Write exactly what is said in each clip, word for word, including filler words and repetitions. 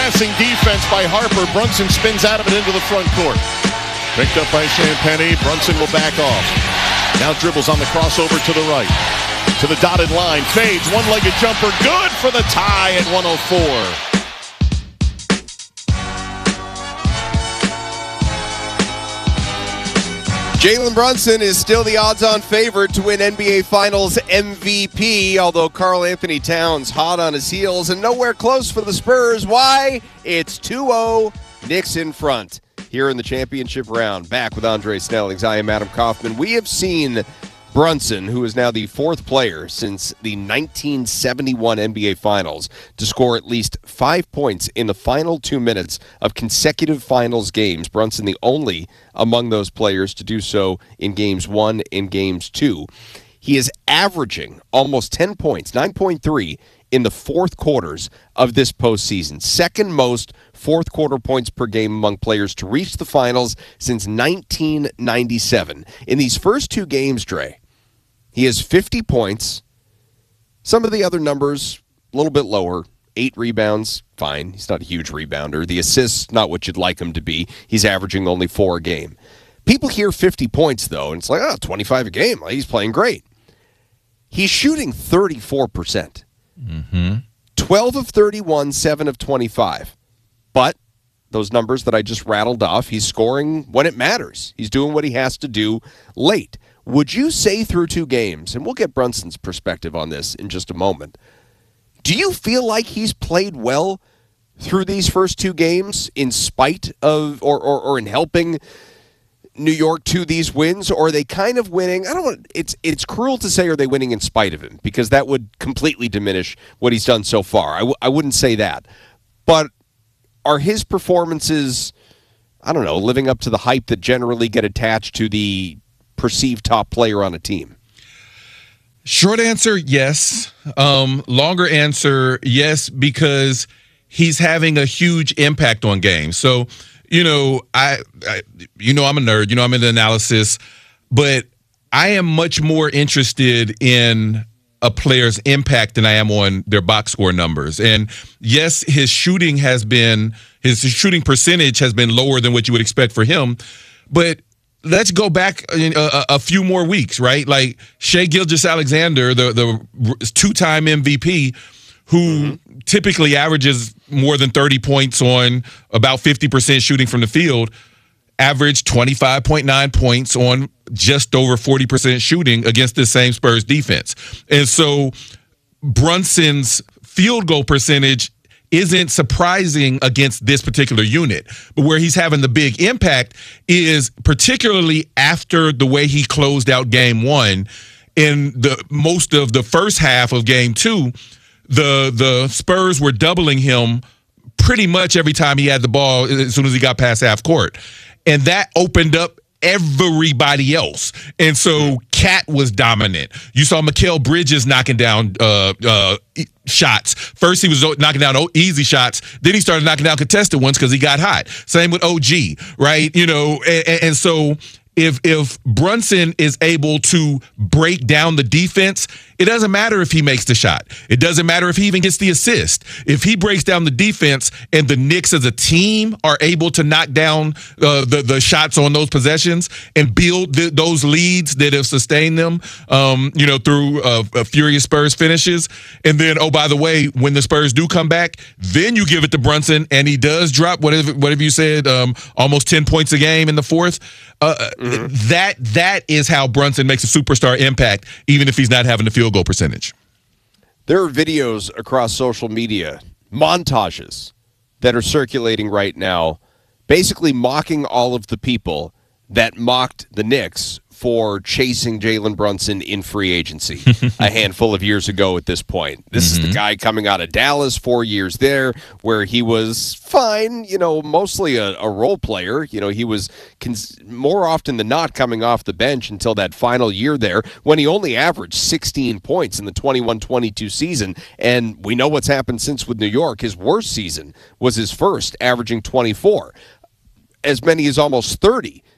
passing defense by Harper. Brunson spins out of it into the front court. Picked up by Champagnie. Brunson will back off. Now dribbles on the crossover to the right. To the dotted line. Fades. One-legged jumper. Good for the tie at one oh four. Jalen Brunson is still the odds-on favorite to win N B A Finals M V P, although Karl Anthony Towns hot on his heels and nowhere close for the Spurs. Why? It's two oh, Knicks in front here in the championship round. Back with Andre Snellings. I am Adam Kaufman. We have seen Brunson, who is now the fourth player since the nineteen seventy-one N B A Finals, to score at least five points in the final two minutes of consecutive Finals games. Brunson, the only among those players to do so in games one and games two. He is averaging almost ten points, nine point three, in the fourth quarters of this postseason. Second most fourth quarter points per game among players to reach the finals since nineteen ninety-seven. In these first two games, Dre, he has fifty points. Some of the other numbers, a little bit lower. Eight rebounds, fine. He's not a huge rebounder. The assists, not what you'd like him to be. He's averaging only four a game. People hear fifty points, though, and it's like, oh, twenty-five a game. He's playing great. He's shooting thirty-four percent. Mm-hmm. twelve of thirty-one, seven of twenty-five. But those numbers that I just rattled off, he's scoring when it matters. He's doing what he has to do late. Would you say through two games, and we'll get Brunson's perspective on this in just a moment, do you feel like he's played well through these first two games in spite of or, or, or in helping New York to these wins, or are they kind of winning? I don't want it's it's cruel to say are they winning in spite of him, because that would completely diminish what he's done so far. I, w- I wouldn't say that. But are his performances, I don't know, living up to the hype that generally get attached to the perceived top player on a team? Short answer, yes. Um, longer answer, yes, because he's having a impact impact on games. So, you know, I, I, you know, I'm a nerd. You know, I'm into analysis, but I am much more interested in a player's impact than I am on their box score numbers. And yes, his shooting has been his shooting percentage has been lower than what you would expect for him, but let's go back a, a, a few more weeks, right? Like Shai Gilgeous-Alexander, the the two-time M V P, who mm-hmm. typically averages more than thirty points on about fifty percent shooting from the field, averaged twenty-five point nine points on just over forty percent shooting against the same Spurs defense. And so Brunson's field goal percentage isn't surprising against this particular unit. But where he's having the big impact is particularly after the way he closed out game one. In the most of the first half of game two, the the Spurs were doubling him pretty much every time he had the ball as soon as he got past half court. And that opened up everybody else. And so Cat was dominant. You saw Mikal Bridges knocking down uh, uh, shots. First he was knocking down easy shots. Then he started knocking down contested ones because he got hot. Same with O G, right? You know, and, and so if if Brunson is able to break down the defense, it doesn't matter if he makes the shot. It doesn't matter if he even gets the assist. If he breaks down the defense and the Knicks as a team are able to knock down uh, the, the shots on those possessions and build th- those leads that have sustained them, um, you know, through uh, a furious Spurs finishes. And then, oh, by the way, when the Spurs do come back, then you give it to Brunson and he does drop, whatever, whatever you said, um, almost ten points a game in the fourth. Uh, mm-hmm. That that is how Brunson makes a superstar impact, even if he's not having the field goal percentage. There are videos across social media, montages that are circulating right now, basically mocking all of the people that mocked the Knicks for chasing Jalen Brunson in free agency a handful of years ago at this point. This mm-hmm. is the guy coming out of Dallas, four years there, where he was fine, you know, mostly a, a role player. You know, he was cons- more often than not coming off the bench until that final year there, when he only averaged sixteen points in the twenty-one twenty-two season. And we know what's happened since with New York. His worst season was his first, averaging twenty-four. As many as almost thirty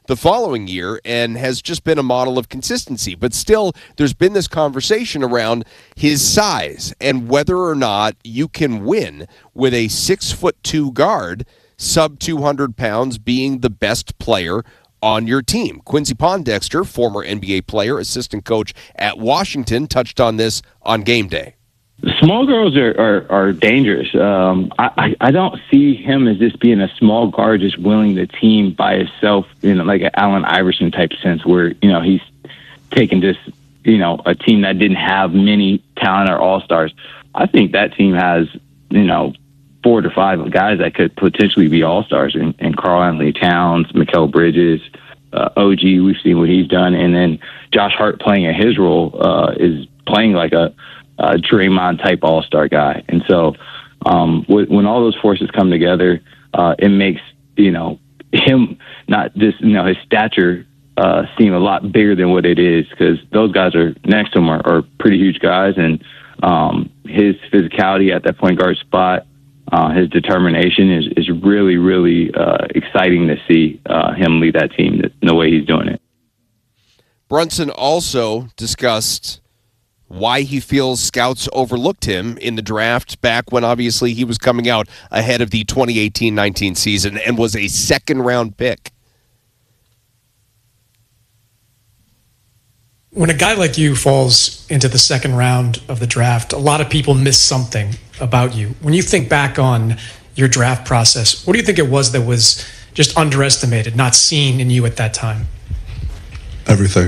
the following year and has just been a model of consistency. But still, there's been this conversation around his size and whether or not you can win with a six foot two guard, sub two hundred pounds, being the best player on your team. Quincy Pondexter, former N B A player, assistant coach at Washington, touched on this on game day. Small girls are, are, are dangerous. Um, I, I don't see him as just being a small guard, just willing the team by himself, you know, like an Allen Iverson type sense where, you know, he's taking just, you know, a team that didn't have many talent or all-stars. I think that team has, you know, four to five guys that could potentially be all-stars in, in Karl-Anthony Towns, Mikal Bridges, uh, O G, we've seen what he's done. And then Josh Hart playing in his role uh, is playing like a, Uh, Draymond type all-star guy. And so um, w- when all those forces come together, uh, it makes, you know, him not just, you know, his stature uh, seem a lot bigger than what it is, because those guys are next to him are, are pretty huge guys. And um, his physicality at that point guard spot, uh, his determination is, is really, really uh, exciting to see uh, him lead that team in the way he's doing it. Brunson also discussed why he feels scouts overlooked him in the draft back when obviously he was coming out ahead of the twenty eighteen nineteen season and was a second-round pick. When a guy like you falls into the second round of the draft, a lot of people miss something about you. When you think back on your draft process, what do you think it was that was just underestimated, not seen in you at that time? Everything.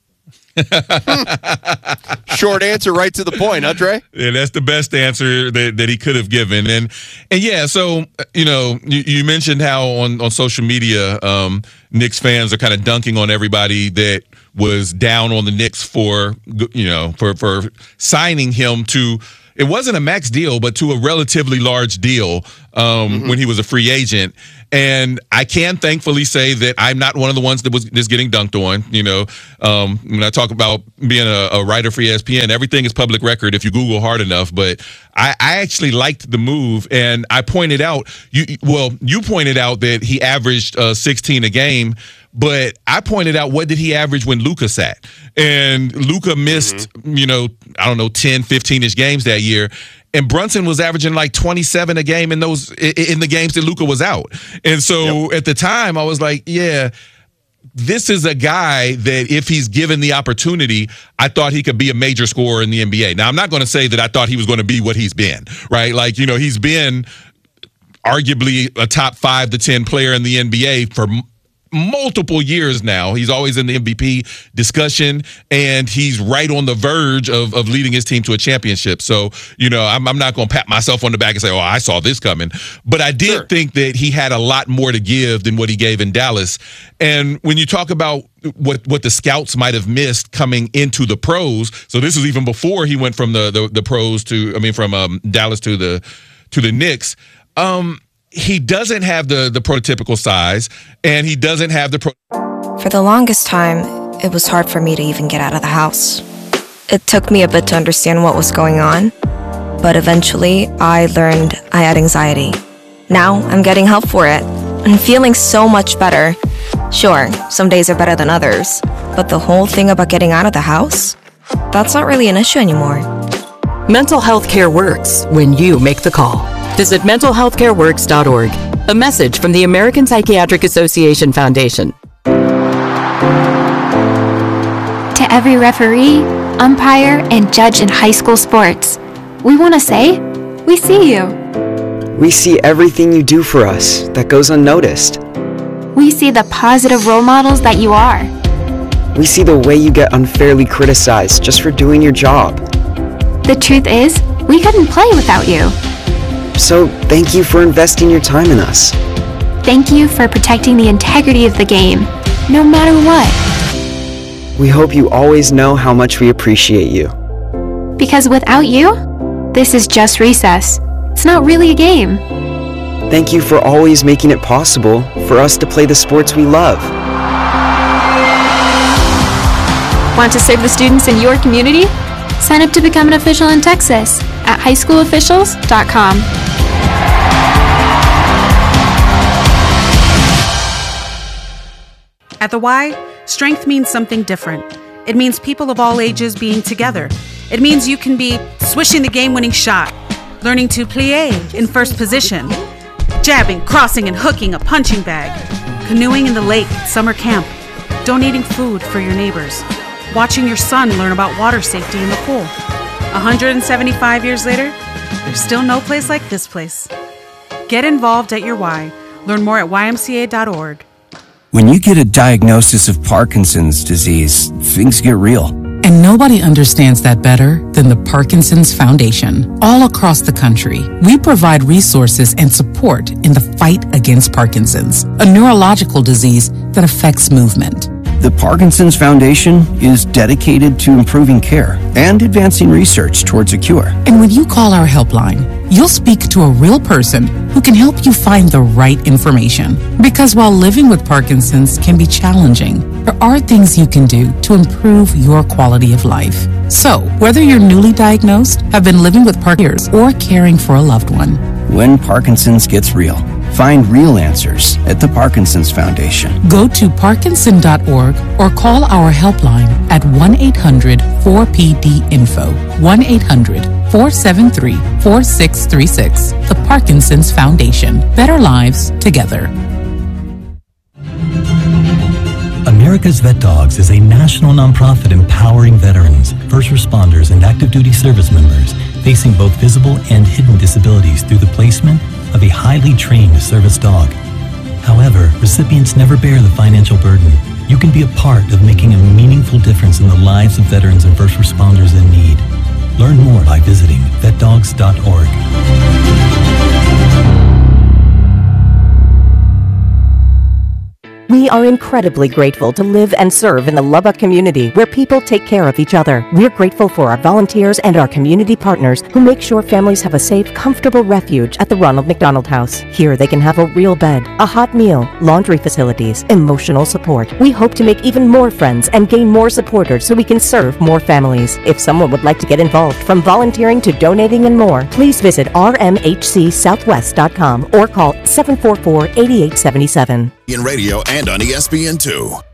Short answer, right to the point, huh, Trey? Yeah, that's the best answer that, that he could have given. And and yeah, so, you know, you, you mentioned how on, on social media, um, Knicks fans are kind of dunking on everybody that was down on the Knicks for, you know, for, for signing him to, it wasn't a max deal, but to a relatively large deal um, mm-hmm. when he was a free agent. And I can thankfully say that I'm not one of the ones that was just getting dunked on. You know, um, when I talk about being a, a writer for E S P N, everything is public record if you Google hard enough. But I, I actually liked the move, and I pointed out, you well, you pointed out that he averaged uh, sixteen a game. But I pointed out, what did he average when Luka sat? And Luka missed, mm-hmm. you know, I don't know, ten, fifteen-ish games that year. And Brunson was averaging like twenty-seven a game in those in the games that Luka was out. And so yep. at the time, I was like, yeah, this is a guy that if he's given the opportunity, I thought he could be a major scorer in the N B A. Now, I'm not going to say that I thought he was going to be what he's been, right? Like, you know, he's been arguably a top five to ten player in the N B A for multiple years now. He's always in the M V P discussion, and he's right on the verge of, of leading his team to a championship. So, you know, I'm, I'm not going to pat myself on the back and say, oh, I saw this coming. But I did sure. think that he had a lot more to give than what he gave in Dallas. And when you talk about what, what the scouts might have missed coming into the pros, so this is even before he went from the, the, the pros to, I mean, from um, Dallas to the, to the Knicks, um, he doesn't have the, the prototypical size, and he doesn't have the... Pro- For the longest time, it was hard for me to even get out of the house. It took me a bit to understand what was going on, but eventually I learned I had anxiety. Now I'm getting help for it and feeling so much better. Sure, some days are better than others, but the whole thing about getting out of the house, that's not really an issue anymore. Mental health care works when you make the call. Visit mental health care works dot org. A message from the American Psychiatric Association Foundation. To every referee, umpire, and judge in high school sports, we want to say, we see you. We see everything you do for us that goes unnoticed. We see the positive role models that you are. We see the way you get unfairly criticized just for doing your job. The truth is, we couldn't play without you. So, thank you for investing your time in us. Thank you for protecting the integrity of the game, no matter what. We hope you always know how much we appreciate you. Because without you, this is just recess. It's not really a game. Thank you for always making it possible for us to play the sports we love. Want to serve the students in your community? Sign up to become an official in Texas at high school officials dot com. At the Y, strength means something different. It means people of all ages being together. It means you can be swishing the game-winning shot, learning to plie in first position, jabbing, crossing, and hooking a punching bag, canoeing in the lake at summer camp, donating food for your neighbors, watching your son learn about water safety in the pool. one hundred seventy-five years later, there's still no place like this place. Get involved at your Y. Learn more at Y M C A dot org. When you get a diagnosis of Parkinson's disease, things get real. And nobody understands that better than the Parkinson's Foundation. All across the country, we provide resources and support in the fight against Parkinson's, a neurological disease that affects movement. The Parkinson's Foundation is dedicated to improving care and advancing research towards a cure. And when you call our helpline, you'll speak to a real person who can help you find the right information. Because while living with Parkinson's can be challenging, there are things you can do to improve your quality of life. So, whether you're newly diagnosed, have been living with Parkinson's, or caring for a loved one, when Parkinson's gets real, find real answers at the Parkinson's Foundation. Go to Parkinson dot org or call our helpline at one eight hundred four P D info, one eight hundred four seven three four six three six. The Parkinson's Foundation. Better lives together. America's Vet Dogs is a national nonprofit empowering veterans, first responders, and active duty service members facing both visible and hidden disabilities through the placement of a highly trained service dog. However, recipients never bear the financial burden. You can be a part of making a meaningful difference in the lives of veterans and first responders in need. Learn more by visiting vet dogs dot org. We are incredibly grateful to live and serve in the Lubbock community where people take care of each other. We're grateful for our volunteers and our community partners who make sure families have a safe, comfortable refuge at the Ronald McDonald House. Here they can have a real bed, a hot meal, laundry facilities, emotional support. We hope to make even more friends and gain more supporters so we can serve more families. If someone would like to get involved, from volunteering to donating and more, please visit R M H C southwest dot com or call seven four four, eight eight seven seven. In radio and on E S P N two.